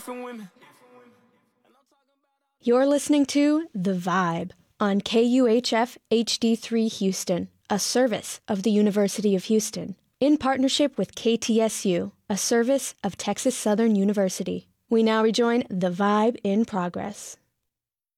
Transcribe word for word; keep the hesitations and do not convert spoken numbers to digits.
different women. You're listening to The Vibe on K U H F H D three Houston, a service of the University of Houston, in partnership with K T S U, a service of Texas Southern University. We now rejoin The Vibe in progress.